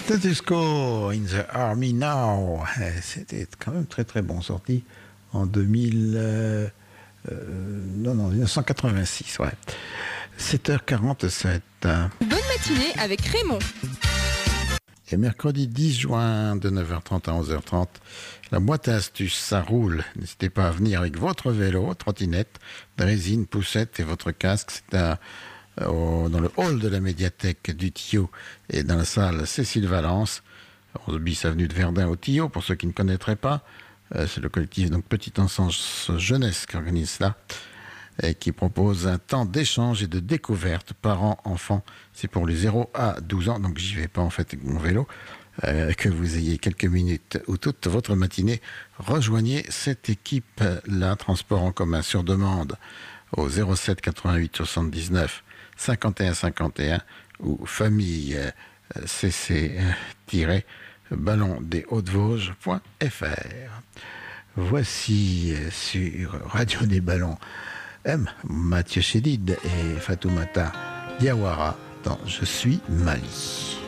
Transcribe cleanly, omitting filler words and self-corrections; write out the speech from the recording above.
Status Quo in the Army Now. C'était quand même très très bon, sorti en 1986. Ouais. 7h47. Bonne matinée avec Raymond. Et mercredi 10 juin de 9h30 à 11h30, la boîte à astuces, ça roule. N'hésitez pas à venir avec votre vélo, trottinette, résine, poussette et votre casque. C'est dans le hall de la médiathèque du Tillot et dans la salle Cécile Valence, 11 bis avenue de Verdun au Tillot, pour ceux qui ne connaîtraient pas. C'est le collectif donc Petite Enfance Jeunesse qui organise cela et qui propose un temps d'échange et de découverte parents-enfants. C'est pour les 0 à 12 ans, donc j'y vais pas en fait avec mon vélo. Que vous ayez quelques minutes ou toute votre matinée, rejoignez cette équipe-là, transport en commun sur demande au 07 88 79 51 51 ou famille cc-ballon-des-hauts-de-Vosges.fr. Voici sur Radio des Ballons Mathieu Chédid et Fatoumata Diawara dans Je suis Mali.